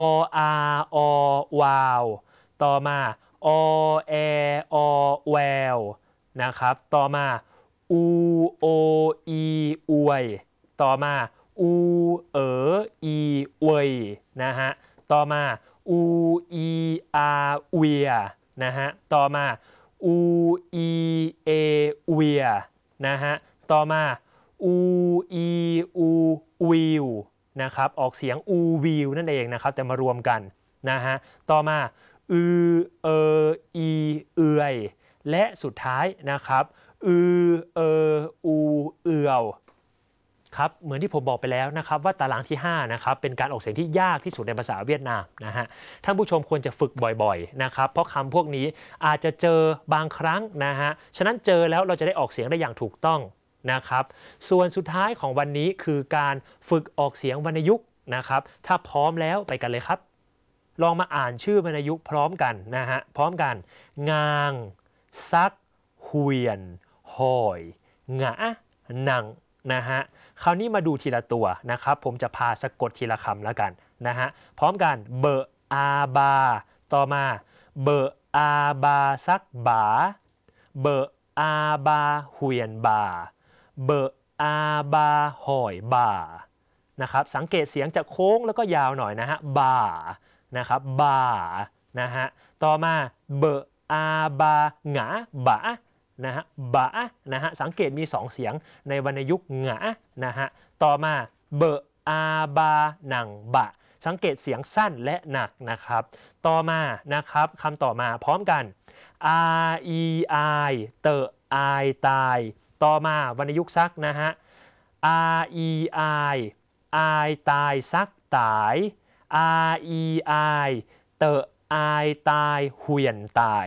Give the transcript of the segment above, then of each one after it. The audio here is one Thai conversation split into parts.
ออาอวาวต่อมาอแออแววนะครับต่อมาอูโออีอวยต่อมาอูอีเวยนะฮะต่อมาอูอีอาเวียนะฮะต่อมาอูอีเอเวียนะฮะต่อมาอูอีอูวิวนะครับออกเสียงอูวิวนั่นเองนะครับแต่มารวมกันนะฮะต่อมาอืออีเอือยและสุดท้ายนะครับอืออูเอืยวครับเหมือนที่ผมบอกไปแล้วนะครับว่าตารางที่5นะครับเป็นการออกเสียงที่ยากที่สุดในภาษาเวียดนามนะฮะท่านผู้ชมควรจะฝึกบ่อยๆนะครับเพราะคำพวกนี้อาจจะเจอบางครั้งนะฮะฉะนั้นเจอแล้วเราจะได้ออกเสียงได้อย่างถูกต้องนะครับส่วนสุดท้ายของวันนี้คือการฝึกออกเสียงวรรณยุกต์นะครับถ้าพร้อมแล้วไปกันเลยครับลองมาอ่านชื่อวรรณยุกต์พร้อมกันนะฮะพร้อมกันงางซักเฮวียนหอยหงะหนังนะฮะคราวนี้มาดูทีละตัวนะครับผมจะพาสะกดทีละคำแล้วกันนะฮะพร้อมกันเบออาบาต่อมาเบออาบาซักบาเบออาบาเฮวียนบาเบออาบาหอยบานะครับสังเกตเสียงจะโค้งแล้วก็ยาวหน่อยนะฮะบานะครับบานะฮะต่อมาเบออาบาหงาบานะฮะบะนะฮะสังเกตมี2เสียงในวรรณยุกต์หงะนะฮะต่อมาเบออาบาหนังบะสังเกตเสียงสั้นและหนักนะครับต่อมานะครับคำต่อมาพร้อมกันอาอีไอเตอไอตายต่อมาวรรณยุกต์ซักนะฮะอาอีไอไอตายซักตายอาอีไอเตอไอตายเฮวียนตาย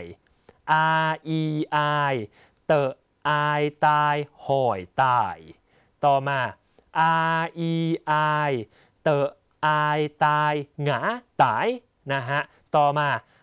REI เตอไอตายหอยตายต่อมา REI เตอไอตายหงาตายนะฮะต่อมา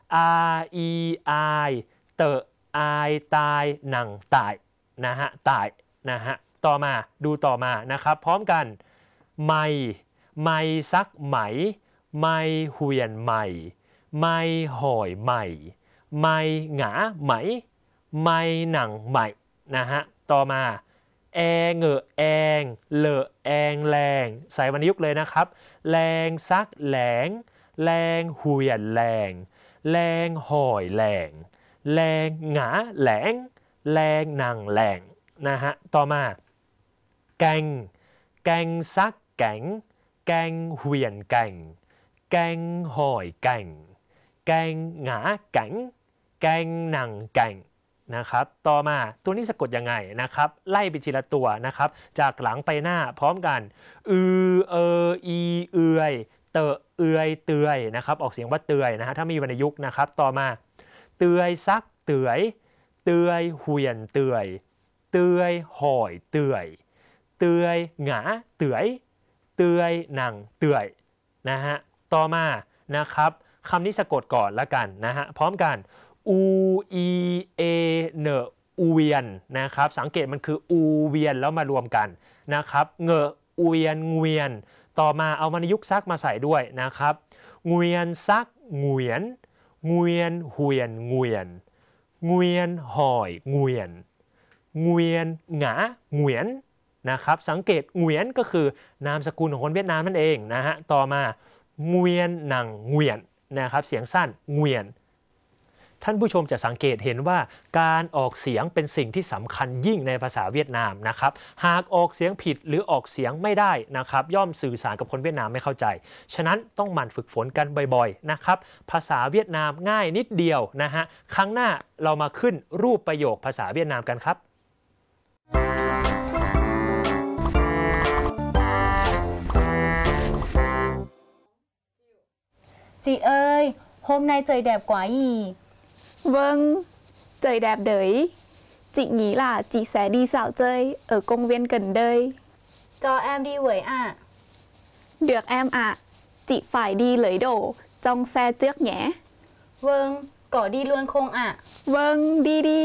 REI เตอไอตายหนังตายนะฮะตายนะฮะต่อมาดูต่อมานะครับพร้อมกันไม่ซักไหมไม่เฮวียนใหม่ไม่หอยใหม่ไม่หงาไหมไม่หนังใหม่นะฮะต่อมาแองแองเลอแองแรงใส่วรรณยุกต์เลยนะครับแรงซักแหลงแรงเฮวียนแรงแรงหอยแรงแรงหงาแหลงแรงหนังแหลงนะฮะต่อมาแกงซักแกงเฮวียนแกงหอยแกงหงาแกงหนังแกงนะครับต่อมาตัวนี้สะกดยังไงนะครับไล่ไปทีละตัวนะครับจากหลังไปหน้าพร้อมกันอีเอือยเตอเอือยเตือยนะครับออกเสียงว่าเตือยนะฮะถ้ามีวรรณยุกต์นะครับต่อมาเตือยซักเตือยเฮวียนเตือยหอยเตือยหงาเตือยหนังเตือยนะฮะต่อมานะครับคำนี้สะกดก่อนละกันนะฮะพร้อมกันอูอีเอเนอูเวียนนะครับสังเกตมันคืออูเวียนแล้วมารวมกันนะครับเงอูเวียนเงวียนต่อมาเอาวรรณยุกต์ซักมาใส่ด้วยนะครับเงวียนซักเงวียนเฮวียนเงวียนหอยเงวียนหงาเงวียนนะครับสังเกตเงวียนก็คือนามสกุลของคนเวียดนามนั่นเองนะฮะต่อมาเงวียนหนังเงวียนนะครับเสียงสั้นเงวียนท่านผู้ชมจะสังเกตเห็นว่าการออกเสียงเป็นสิ่งที่สำคัญยิ่งในภาษาเวียดนามนะครับหากออกเสียงผิดหรือออกเสียงไม่ได้นะครับย่อมสื่อสารกับคนเวียดนามไม่เข้าใจฉะนั้นต้องหมั่นฝึกฝนกันบ่อยๆนะครับภาษาเวียดนามง่ายนิดเดียวนะฮะครั้งหน้าเรามาขึ้นรูปประโยคภาษาเวียดนามกันครับ Chị ơi, hôm nay trời đẹp quá nhỉ? Vâng, trời đẹp đấy. Chị nghĩ là chị sẽ đi dạo chơi ở công viên gần đây. Cho em đi với ạ. Được em ạ. Chị phải đi lấy đồ trong xe trước nhé. Vâng, có đi luôn không ạ? Vâng, đi đi.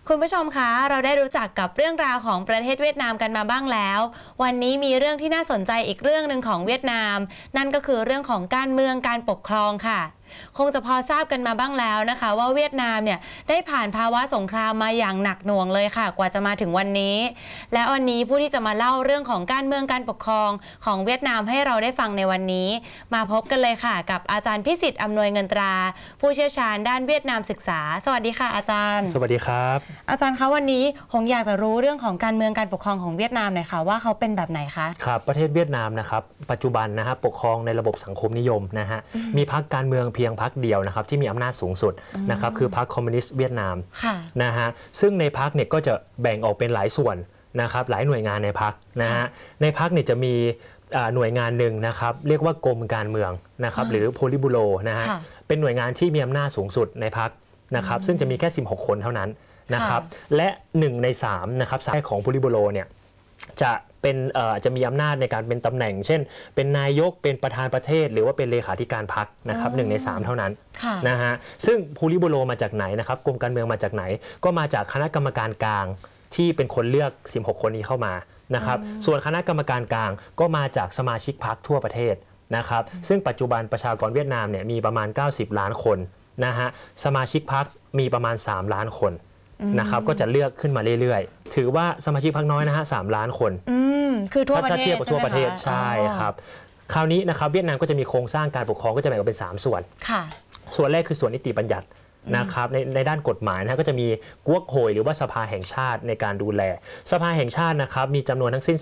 คุณผู้ชมคะเราได้รู้จักกับเรื่องราวของประเทศเวียดนามกันมาบ้างแล้ววันนี้มีเรื่องที่น่าสนใจอีกเรื่องหนึ่งของเวียดนามนั่นก็คือเรื่องของการเมืองการปกครองค่ะคงจะพอทราบกันมาบ้างแล้วนะคะว่าเวียดนามเนี่ยได้ผ่านภาวะสงครามมาอย่างหนักหน่วงเลยค่ะกว่าจะมาถึงวันนี้และวันนี้ผู้ที่จะมาเล่าเรื่องของการเมืองการปกครองของเวียดนามให้เราได้ฟังในวันนี้มาพบกันเลยค่ะกับอาจารย์พิสิทธิ์อำนวยเงินตราผู้เชี่ยวชาญด้านเวียดนามศึกษาสวัสดีค่ะอาจารย์สวัสดีครับอาจารย์คะวันนี้ผมอยากจะรู้เรื่องของการเมืองการปกครองของเวียดนามหน่อยค่ะว่าเขาเป็นแบบไหนคะครับประเทศเวียดนามนะครับปัจจุบันนะฮะปกครองในระบบสังคมนิยมนะฮะมีพรรคการเมืองเพียงพรรคเดียวนะครับที่มีอำนาจสูงสุดนะครับคือพรรคคอมมิวนิสต์เวียดนามนะฮะซึ่งในพรรคเนี่ยก็จะแบ่งออกเป็นหลายส่วนนะครับหลายหน่วยงานในพรรคนะฮะในพรรคเนี่ยจะมีหน่วยงานหนึ่งนะครับเรียกว่ากรมการเมืองนะครับหรือโพลิบูโรนะฮะเป็นหน่วยงานที่มีอำนาจสูงสุดในพรรคนะครับซึ่งจะมีแค่16คนเท่านั้นนะครับและ1ใน3นะครับสายของโพลิบูโรเนี่ยจะมีอำนาจในการเป็นตำแหน่งเช่นเป็นนายกเป็นประธานประเทศหรือว่าเป็นเลขาธิการพรรคนะครับ1ใน3เท่านั้นนะฮะซึ่งโพลิบูโรมาจากไหนนะครับกรมการเมืองมาจากไหนก็มาจากคณะกรรมการกลางที่เป็นคนเลือก16คนนี้เข้ามานะครับส่วนคณะกรรมการกลางก็มาจากสมาชิกพรรคทั่วประเทศนะครับซึ่งปัจจุบันประชากรเวียดนามเนี่ยมีประมาณ90ล้านคนนะฮะสมาชิกพรรคมีประมาณ3ล้านคนนะครับก็จะเลือกขึ้นมาเรื่อยๆถือว่าสมาชิกพรรคน้อยนะฮะ3ล้านคนคือทั่วประเทศถ้าเทียบกับทั่วประเทศใช่ครับคราวนี้นะครับเวียดนามก็จะมีโครงสร้างการปกครองก็จะแบ่งออกเป็น3ส่วนส่วนแรกคือส่วนนิติบัญญัตินะครับในด้านกฎหมายนะก็จะมีกวกโฮยหรือว่าสภาแห่งชาติในการดูแลสภาแห่งชาตินะครับมีจำนวนทั้งสิ้น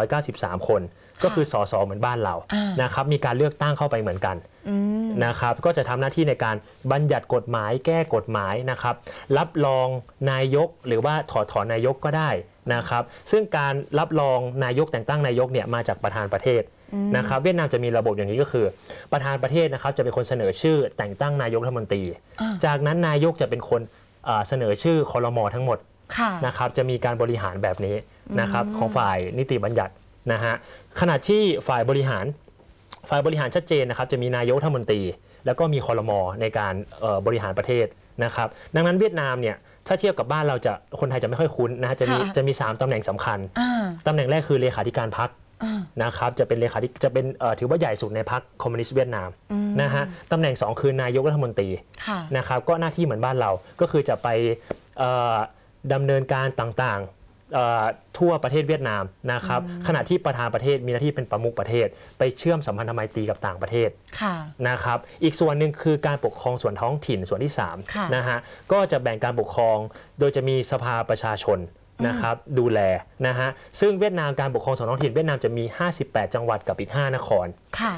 493คนก็คือสสเหมือนบ้านเรานะครับมีการเลือกตั้งเข้าไปเหมือนกันนะครับก็จะทำหน้าที่ในการบัญญัติกฎหมายแก้กฎหมายนะครับรับรองนายกหรือว่าถอดถอนนายกก็ได้นะครับซึ่งการรับรองนายกแต่งตั้งนายกเนี่ยมาจากประธานประเทศนะครับเวียดนามจะมีระบบอย่างนี้ก็คือประธานประเทศนะครับจะเป็นคนเสนอชื่อแต่งตั้งนายกรัฐมนตรีจากนั้นนายกจะเป็นคนเสนอชื่อครม.ทั้งหมดนะครับจะมีการบริหารแบบนี้นะครับของฝ่ายนิติบัญญัตินะฮะขณะที่ฝ่ายบริหารชัดเจนนะครับจะมีนายกรัฐมนตรีแล้วก็มีครม.ในการบริหารประเทศนะครับดังนั้นเวียดนามเนี่ยถ้าเทียบกับบ้านเราคนไทยจะไม่ค่อยคุ้นนะฮะจะมี3ตำแหน่งสำคัญตำแหน่งแรกคือเลขาธิการพรรคนะครับจะเป็นถือว่าใหญ่สุดในพรรคคอมมิวนิสต์เวียดนามนะฮะตำแหน่ง2คือนายกรัฐมนตรีนะครับก็หน้าที่เหมือนบ้านเราก็คือจะไปดำเนินการต่างๆทั่วประเทศเวียดนามนะครับขณะที่ประธานประเทศมีหน้าที่เป็นประมุขประเทศไปเชื่อมสัมพันธไมตรีกับต่างประเทศนะครับอีกส่วนหนึ่งคือการปกครองส่วนท้องถิ่นส่วนที่3นะฮะก็จะแบ่งการปกครองโดยจะมีสภาประชาชนนะครับดูแลนะฮะซึ่งเวียดนามการปกครองส่วนท้องถิ่นเวียดนามจะมี58จังหวัดกับอีก5นคร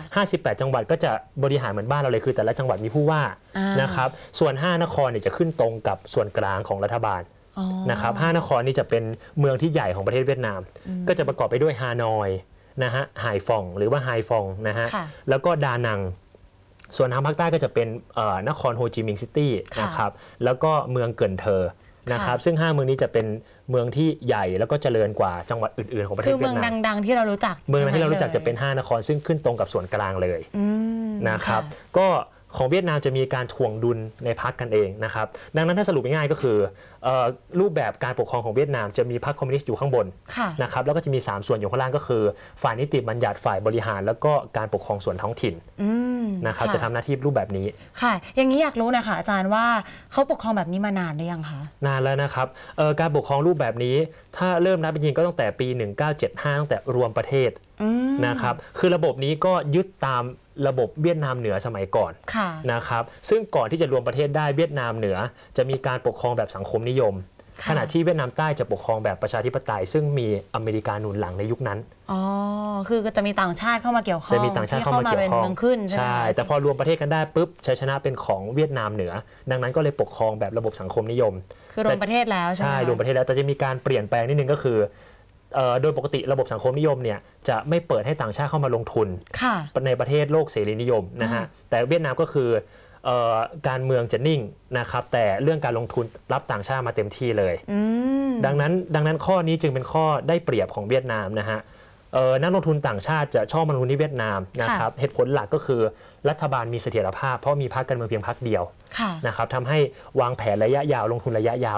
58จังหวัดก็จะบริหารเหมือนบ้านเราเลยคือแต่ละจังหวัดมีผู้ว่านะครับส่วน5นครเนี่ยจะขึ้นตรงกับส่วนกลางของรัฐบาลนะครับ5นครนี่จะเป็นเมืองที่ใหญ่ของประเทศเวียดนามก็จะประกอบไปด้วยฮานอยนะฮะไฮฟองหรือว่าไฮฟองนะฮะแล้วก็ดานังส่วนทางภาคใต้ก็จะเป็นนครโฮจิมินห์ซิตี้นะครับแล้วก็เมืองเกินเทอนะครับซึ่ง5เมืองนี้จะเป็นเมืองที่ใหญ่แล้วก็เจริญกว่าจังหวัดอื่นๆของประเทศเวียดนามคือเมืองดังๆที่เรารู้จักเมืองที่เรารู้จักจะเป็น5นครซึ่งขึ้นตรงกับส่วนกลางเลยนะครับก็ของเวียดนามจะมีการถ่วงดุลในพรรคกันเองนะครับดังนั้นถ้าสรุปง่ายๆก็คือรูปแบบการปกครองของเวียดนามจะมีพรรคคอมมิวนิสต์อยู่ข้างบนนะครับแล้วก็จะมี3ส่วนอยู่ข้างล่างก็คือฝ่ายนิติบัญญัติฝ่ายบริหารแล้วก็การปกครองส่วนท้องถิ่นนะครับจะทำหน้าที่รูปแบบนี้ค่ะอย่างนี้อยากรู้นะคะอาจารย์ว่าเขาปกครองแบบนี้มานานหรือยังคะนานแล้วนะครับการปกครองรูปแบบนี้ถ้าเริ่มนับจริงๆก็ตั้งแต่ปี1975ตั้งแต่รวมประเทศนะครับคือระบบนี้ก็ยึดตามระบบเวียดนามเหนือสมัยก่อนนะครับซึ่งก่อนที่จะรวมประเทศได้เวียดนามเหนือจะมีการปกครองแบบสังคมนิยมขณะที่เวียดนามใต้จะปกครองแบบประชาธิปไตยซึ่งมีอเมริกาหนุนหลังในยุคนั้นคือจะมีต่างชาติเข้ามาเกี่ยวข้องจะมีต่างชาติเข้ามาเกี่ยวข้องใช่แต่พอรวมประเทศกันได้ปุ๊บชัยชนะเป็นของเวียดนามเหนือดังนั้นก็เลยปกครองแบบระบบสังคมนิยมคือรวมประเทศแล้วใช่รวมประเทศแล้วแต่จะมีการเปลี่ยนแปลงนิดนึงก็คือโดยปกติระบบสังคมนิยมเนี่ยจะไม่เปิดให้ต่างชาติเข้ามาลงทุนในประเทศโลกเสรีนิยมนะฮะแต่เวียดนามก็คือการเมืองจะนิ่งนะครับแต่เรื่องการลงทุนรับต่างชาติมาเต็มที่เลยดังนั้นข้อนี้จึงเป็นข้อได้เปรียบของเวียดนามนะฮะนักลงทุนต่างชาติจะชอบมาลงทุนที่เวียดนามนะครับเหตุผลหลักก็คือรัฐบาลมีเสถียรภาพเพราะมีพรรคการเมืองเพียงพรรคเดียวนะครับทำให้วางแผนระยะยาวลงทุนระยะยาวได้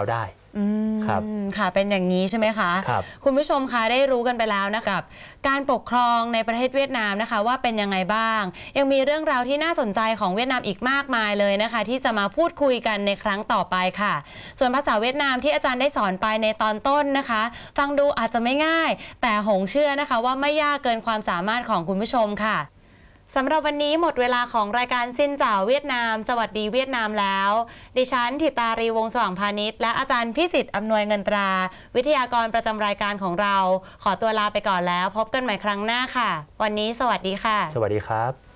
ครับค่ะเป็นอย่างนี้ใช่ไหมคะครับคุณผู้ชมคะได้รู้กันไปแล้วนะคะกับการปกครองในประเทศเวียดนามนะคะว่าเป็นยังไงบ้างยังมีเรื่องราวที่น่าสนใจของเวียดนามอีกมากมายเลยนะคะที่จะมาพูดคุยกันในครั้งต่อไปค่ะส่วนภาษาเวียดนามที่อาจารย์ได้สอนไปในตอนต้นนะคะฟังดูอาจจะไม่ง่ายแต่หงเชื่อนะคะว่าไม่ยากเกินความสามารถของคุณผู้ชมค่ะสำหรับวันนี้หมดเวลาของรายการซินจ่าวเวียดนามสวัสดีเวียดนามแล้วดิฉันธิตารีวงศ์สว่างพาณิชย์และอาจารย์พิสิทธิ์อำนวยเงินตราวิทยากรประจำรายการของเราขอตัวลาไปก่อนแล้วพบกันใหม่ครั้งหน้าค่ะวันนี้สวัสดีค่ะสวัสดีครับ